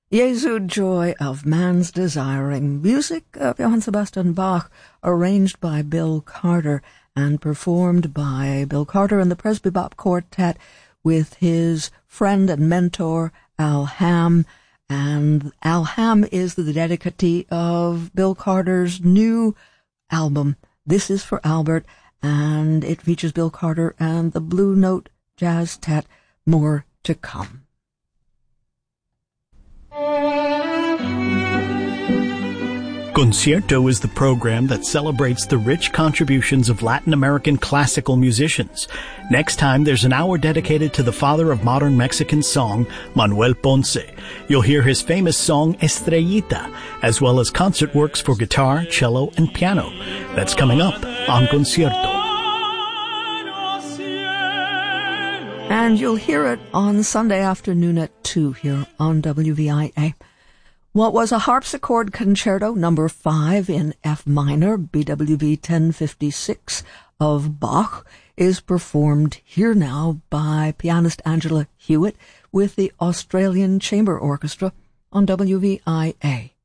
Jesu, joy of man's desiring. Music of Johann Sebastian Bach, arranged by Bill Carter and performed by Bill Carter and the Presby Bop Quartet with his friend and mentor Al Hamm. And Al Hamm is the dedicatee of Bill Carter's new album, This Is for Albert, and it features Bill Carter and the Blue Note Jazz Tet. More to come. Concierto is the program that celebrates the rich contributions of Latin American classical musicians. Next time, there's an hour dedicated to the father of modern Mexican song, Manuel Ponce. You'll hear his famous song, Estrellita, as well as concert works for guitar, cello, and piano. That's coming up on Concierto. And you'll hear it on Sunday afternoon at 2 here on WVIA. What was a harpsichord concerto number 5 in F minor, BWV 1056 of Bach, is performed here now by pianist Angela Hewitt with the Australian Chamber Orchestra on WVIA.